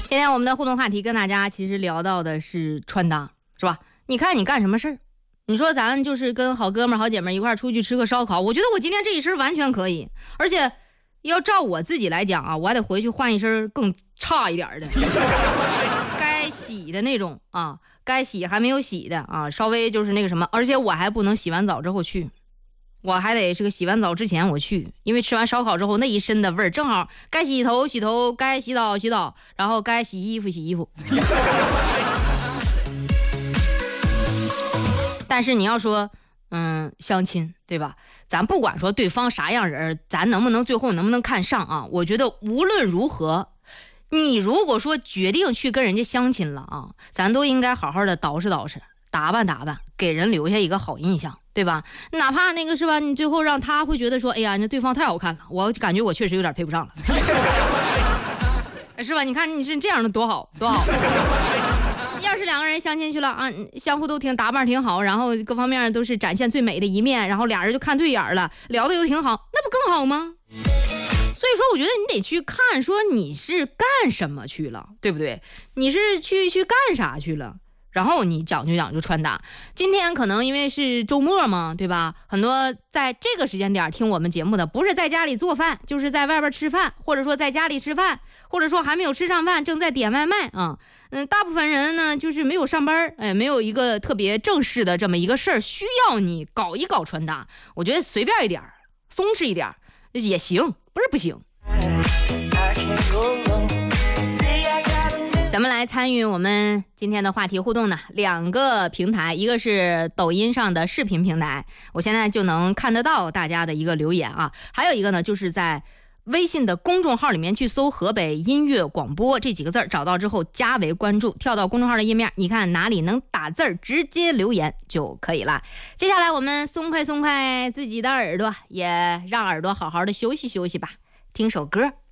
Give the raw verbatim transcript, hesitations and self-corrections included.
今天我们的互动话题跟大家其实聊到的是穿搭，是吧？你看你干什么事儿？你说咱就是跟好哥们儿好姐妹一块儿出去吃个烧烤，我觉得我今天这一身完全可以，而且要照我自己来讲啊，我还得回去换一身更差一点的该洗的那种啊，该洗还没有洗的啊，稍微就是那个什么，而且我还不能洗完澡之后去，我还得这个洗完澡之前我去，因为吃完烧烤之后那一身的味儿，正好该洗头洗头，该洗澡洗澡，然后该洗衣服洗衣服但是你要说嗯，相亲对吧，咱不管说对方啥样人，咱能不能最后能不能看上啊，我觉得无论如何你如果说决定去跟人家相亲了啊，咱都应该好好的捯饬捯饬，打扮打扮，给人留下一个好印象，对吧？哪怕那个是吧，你最后让他会觉得说，哎呀，那对方太好看了，我感觉我确实有点配不上了是吧？你看你是这样的多好多好要是两个人相亲去了啊，相互都挺打扮挺好，然后各方面都是展现最美的一面，然后俩人就看对眼了，聊得又挺好，那不更好吗？所以说我觉得你得去看说你是干什么去了，对不对？你是去去干啥去了，然后你讲究讲究穿搭。今天可能因为是周末嘛，对吧？很多在这个时间点听我们节目的不是在家里做饭，就是在外边吃饭，或者说在家里吃饭，或者说还没有吃上饭正在点外卖啊。嗯，大部分人呢就是没有上班，哎，没有一个特别正式的这么一个事儿需要你搞一搞穿搭。我觉得随便一点松弛一点也行，不是不行。咱们来参与我们今天的话题互动呢，两个平台，一个是抖音上的视频平台，我现在就能看得到大家的一个留言啊，还有一个呢就是在微信的公众号里面去搜河北音乐广播这几个字，找到之后加为关注，跳到公众号的页面，你看哪里能打字直接留言就可以了。接下来我们松快松快自己的耳朵，也让耳朵好好的休息休息吧，听首歌。